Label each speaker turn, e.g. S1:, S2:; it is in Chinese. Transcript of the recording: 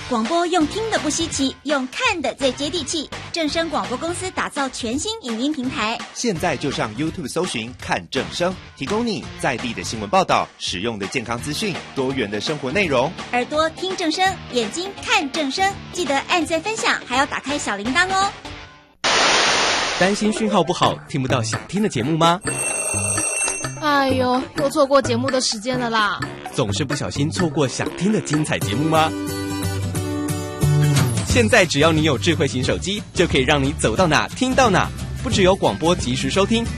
S1: 广播用听的不稀奇，用看的最接地气。正声广播公司打造全新影音平台，
S2: 现在就上 YouTube 搜寻看正声，提供你在地的新闻报道、实用的健康资讯、多元的生活内容。
S1: 耳朵听正声，眼睛看正声，记得按赞分享，还要打开小铃铛哦。
S3: 担心讯号不好，听不到想听的节目吗？
S4: 哎呦，又错过节目的时间了啦！
S3: 总是不小心错过想听的精彩节目吗？现在只要你有智慧型手机，就可以让你走到哪听到哪，不只有广播及时收听，